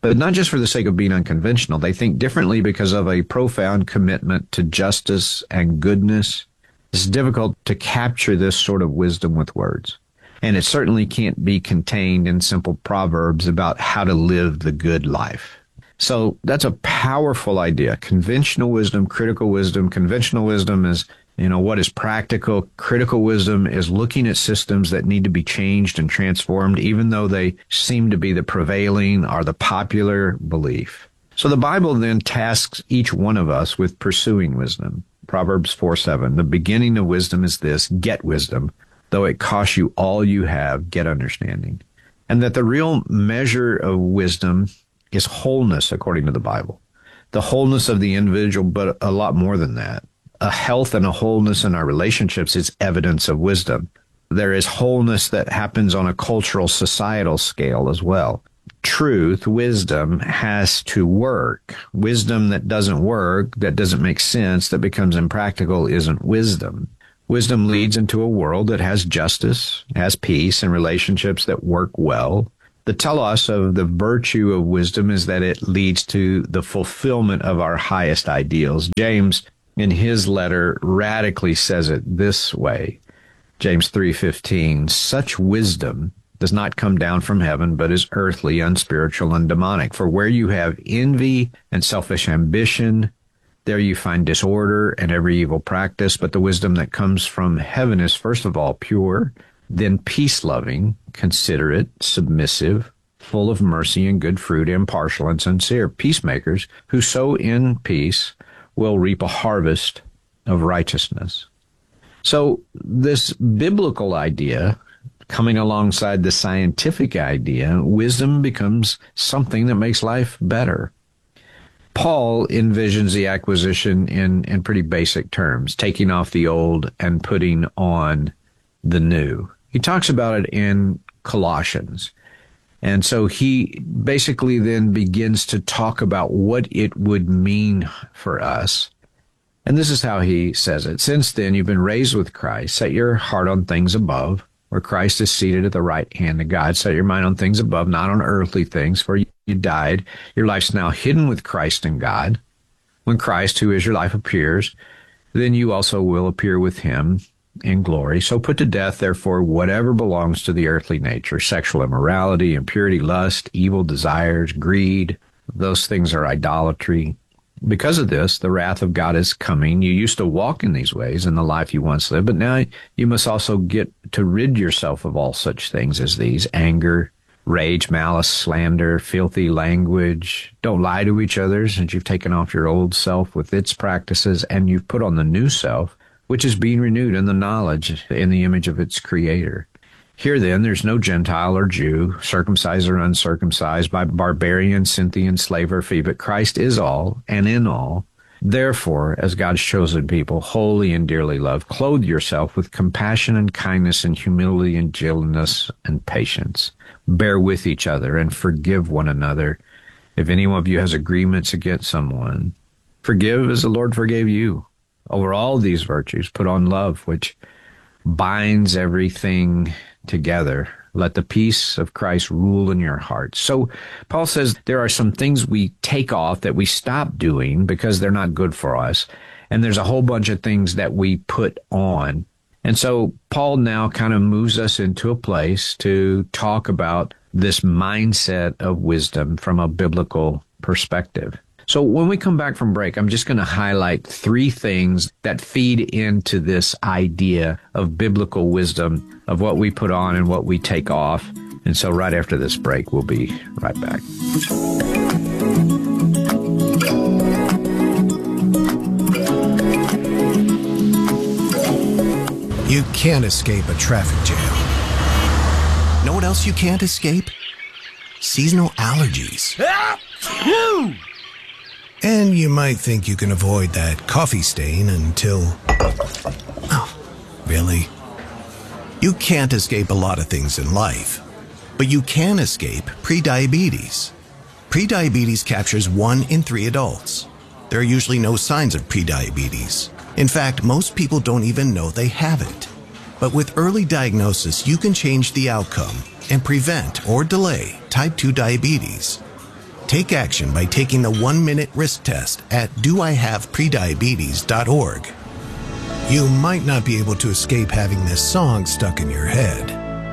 but not just for the sake of being unconventional. They think differently because of a profound commitment to justice and goodness. It's difficult to capture this sort of wisdom with words. And it certainly can't be contained in simple proverbs about how to live the good life. So that's a powerful idea. Conventional wisdom, critical wisdom. Conventional wisdom is, you know, what is practical. Critical wisdom is looking at systems that need to be changed and transformed, even though they seem to be the prevailing or the popular belief. So the Bible then tasks each one of us with pursuing wisdom. Proverbs four seven, the beginning of wisdom is this, get wisdom. Though it costs you all you have, get understanding. And that the real measure of wisdom is wholeness, according to the Bible. The wholeness of the individual, but a lot more than that. A health and a wholeness in our relationships is evidence of wisdom. There is wholeness that happens on a cultural, societal scale as well. Truth, wisdom, has to work. Wisdom that doesn't work, that doesn't make sense, that becomes impractical, isn't wisdom. Wisdom leads into a world that has justice, has peace, and relationships that work well. The telos of the virtue of wisdom is that it leads to the fulfillment of our highest ideals. James, in his letter, radically says it this way. James three fifteen, such wisdom does not come down from heaven, but is earthly, unspiritual, and demonic. For where you have envy and selfish ambition, there you find disorder and every evil practice, but the wisdom that comes from heaven is first of all pure, then peace-loving, considerate, submissive, full of mercy and good fruit, impartial and sincere. Peacemakers who sow in peace will reap a harvest of righteousness. So this biblical idea, coming alongside the scientific idea, wisdom becomes something that makes life better. Paul envisions the acquisition in, in pretty basic terms, taking off the old and putting on the new. He talks about it in Colossians. And so he basically then begins to talk about what it would mean for us. And this is how he says it. Since then, you've been raised with Christ. Set your heart on things above, where Christ is seated at the right hand of God. Set your mind on things above, not on earthly things, for you died. Your life's now hidden with Christ in God. When Christ, who is your life, appears, then you also will appear with him in glory. So put to death, therefore, whatever belongs to the earthly nature, sexual immorality, impurity, lust, evil desires, greed. Those things are idolatry. Because of this, the wrath of God is coming. You used to walk in these ways in the life you once lived, but now you must also get to rid yourself of all such things as these: anger, rage, malice, slander, filthy language. Don't lie to each other, since you've taken off your old self with its practices, and you've put on the new self, which is being renewed in the knowledge in the image of its creator. Here then, there's no Gentile or Jew, circumcised or uncircumcised, by barbarian, Scythian, slave or free, but Christ is all and in all. Therefore, as God's chosen people, holy and dearly loved, clothe yourself with compassion and kindness and humility and gentleness and patience. Bear with each other and forgive one another. If any one of you has agreements against someone, forgive as the Lord forgave you. Over all these virtues, put on love, which binds everything together. Let the peace of Christ rule in your hearts. So Paul says there are some things we take off that we stop doing because they're not good for us. And there's a whole bunch of things that we put on. And so Paul now kind of moves us into a place to talk about this mindset of wisdom from a biblical perspective. So when we come back from break, I'm just going to highlight three things that feed into this idea of biblical wisdom, of what we put on and what we take off. And so right after this break, we'll be right back. You can't escape a traffic jam. Know what else you can't escape? Seasonal allergies. And you might think you can avoid that coffee stain until... Oh, really? You can't escape a lot of things in life, but you can escape prediabetes. Prediabetes captures one in three adults. There are usually no signs of prediabetes. In fact, most people don't even know they have it. But with early diagnosis, you can change the outcome and prevent or delay type two diabetes. Take action by taking the one-minute risk test at do I have prediabetes dot org. You might not be able to escape having this song stuck in your head,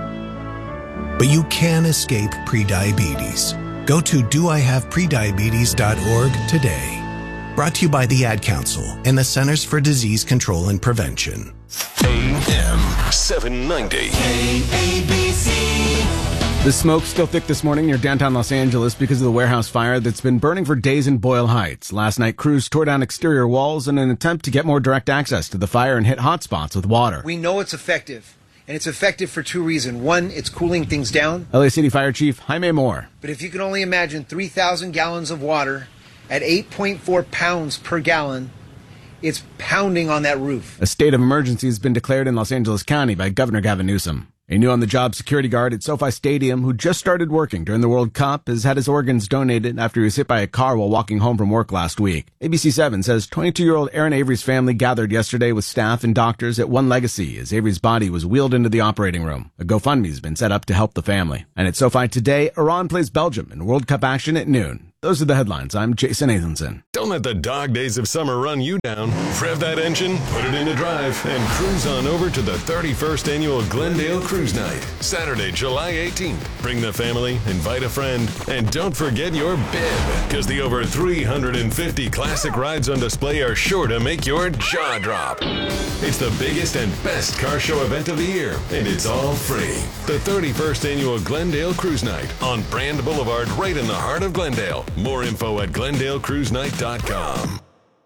but you can escape prediabetes. Go to do I have prediabetes dot org today. Brought to you by the Ad Council and the Centers for Disease Control and Prevention. A M seven ninety. K A B C. The smoke's still thick this morning near downtown Los Angeles because of the warehouse fire that's been burning for days in Boyle Heights. Last night, crews tore down exterior walls in an attempt to get more direct access to the fire and hit hotspots with water. We know it's effective, and it's effective for two reasons. One, it's cooling things down. L A City Fire Chief Jaime Moore. But if you can only imagine three thousand gallons of water at eight point four pounds per gallon, it's pounding on that roof. A state of emergency has been declared in Los Angeles County by Governor Gavin Newsom. A new on-the-job security guard at SoFi Stadium who just started working during the World Cup has had his organs donated after he was hit by a car while walking home from work last week. A B C seven says twenty-two-year-old Aaron Avery's family gathered yesterday with staff and doctors at One Legacy as Avery's body was wheeled into the operating room. A GoFundMe has been set up to help the family. And at SoFi today, Iran plays Belgium in World Cup action at noon. Those are the headlines. I'm Jason Nathanson. Don't let the dog days of summer run you down. Rev that engine, put it into drive, and cruise on over to the thirty-first Annual Glendale Cruise Night, Saturday, July eighteenth. Bring the family, invite a friend, and don't forget your bib, because the over three hundred fifty classic rides on display are sure to make your jaw drop. It's the biggest and best car show event of the year, and it's all free. The thirty-first Annual Glendale Cruise Night on Brand Boulevard, right in the heart of Glendale. More info at glendale cruise night dot com.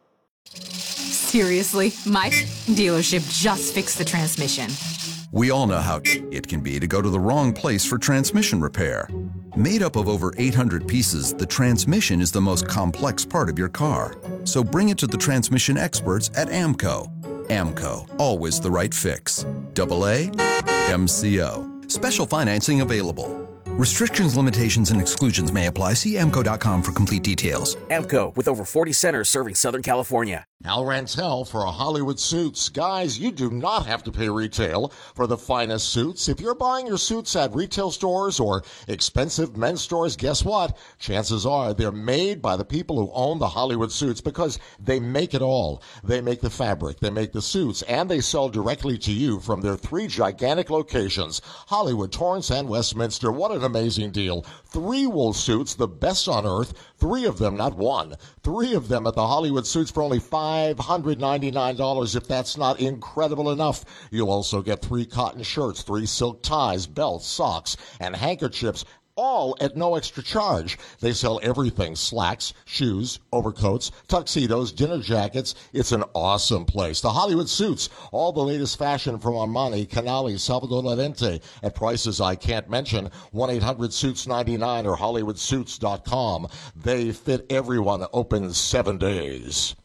Seriously, my dealership just fixed the transmission. We all know how it can be to go to the wrong place for transmission repair. Made up of over eight hundred pieces, the transmission is the most complex part of your car. So bring it to the transmission experts at AMCO. AMCO, always the right fix. Double A, M C O. Special financing available. Restrictions, limitations, and exclusions may apply. See amco dot com for complete details. AMCO, with over forty centers serving Southern California. Al Rantel for Hollywood Suits. Guys, you do not have to pay retail for the finest suits. If you're buying your suits at retail stores or expensive men's stores, guess what? Chances are they're made by the people who own the Hollywood Suits because they make it all. They make the fabric, they make the suits, and they sell directly to you from their three gigantic locations, Hollywood, Torrance, and Westminster. What an amazing deal. Three wool suits, the best on earth. Three of them, not one. Three of them at the Hollywood Suits for only five hundred ninety-nine dollars. If that's not incredible enough, you'll also get three cotton shirts, three silk ties, belts, socks, and handkerchiefs, all at no extra charge. They sell everything: slacks, shoes, overcoats, tuxedos, dinner jackets. It's an awesome place. The Hollywood Suits, all the latest fashion from Armani, Canali, Salvador Lorente at prices I can't mention. one eight hundred suits ninety-nine or hollywood suits dot com. They fit everyone, open seven days.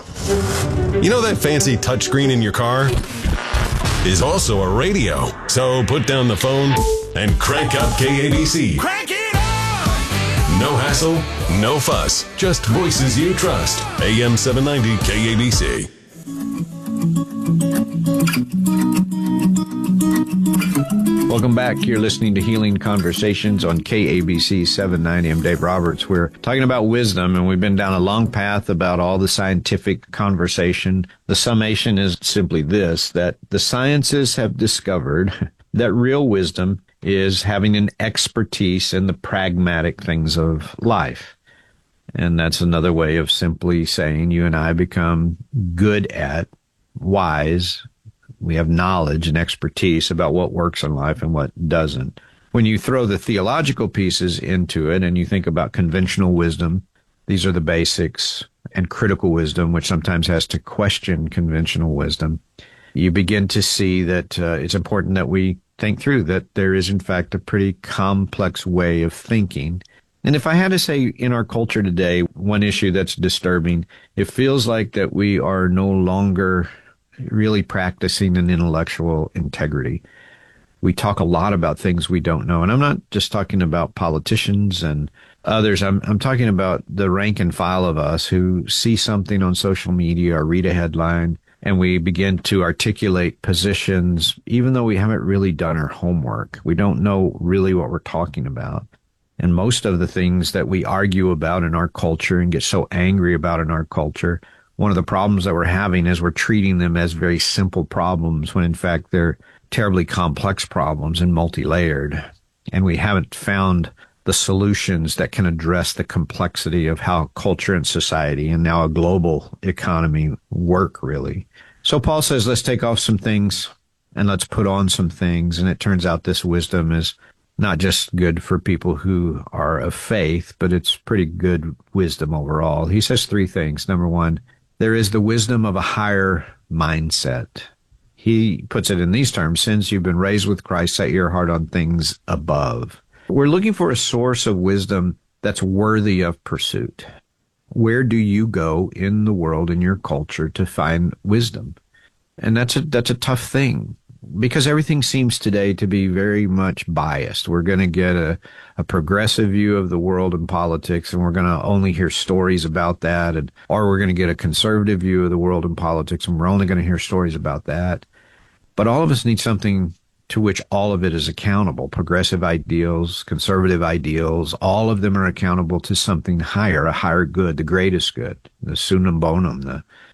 You know that fancy touchscreen in your car is also a radio. So put down the phone and crank up K A B C. Crank it up! No hassle, no fuss, just voices you trust. A M seven ninety K A B C. Welcome back. You're listening to Healing Conversations on K A B C seven ninety. I'm Dave Roberts. We're talking about wisdom, and we've been down a long path about all the scientific conversation. The summation is simply this, that the sciences have discovered that real wisdom is having an expertise in the pragmatic things of life. And that's another way of simply saying you and I become good at, wise, we have knowledge and expertise about what works in life and what doesn't. When you throw the theological pieces into it and you think about conventional wisdom, these are the basics, and critical wisdom, which sometimes has to question conventional wisdom, you begin to see that uh, it's important that we think through that there is, in fact, a pretty complex way of thinking. And if I had to say in our culture today, one issue that's disturbing, it feels like that we are no longer really practicing an intellectual integrity. We talk a lot about things we don't know. And I'm not just talking about politicians and others. I'm, I'm talking about the rank and file of us who see something on social media or read a headline, and we begin to articulate positions, even though we haven't really done our homework. We don't know really what we're talking about. And most of the things that we argue about in our culture and get so angry about in our culture, one of the problems that we're having is we're treating them as very simple problems when in fact they're terribly complex problems and multi-layered. And we haven't found the solutions that can address the complexity of how culture and society and now a global economy work, really. So Paul says, let's take off some things and let's put on some things. And it turns out this wisdom is not just good for people who are of faith, but it's pretty good wisdom overall. He says three things. Number one, there is the wisdom of a higher mindset. He puts it in these terms: since you've been raised with Christ, set your heart on things above. We're looking for a source of wisdom that's worthy of pursuit. Where do you go in the world, in your culture, to find wisdom? And that's a, that's a tough thing, because everything seems today to be very much biased. We're going to get a, a progressive view of the world and politics, and we're going to only hear stories about that, and or we're going to get a conservative view of the world and politics, and we're only going to hear stories about that. But all of us need something to which all of it is accountable. Progressive ideals, conservative ideals, all of them are accountable to something higher, a higher good, the greatest good, the summum bonum, the